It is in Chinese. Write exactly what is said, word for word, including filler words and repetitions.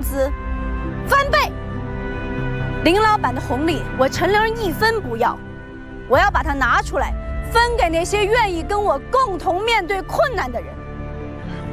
资翻倍。林老板的红利，我陈玲一分不要，我要把它拿出来，分给那些愿意跟我共同面对困难的人。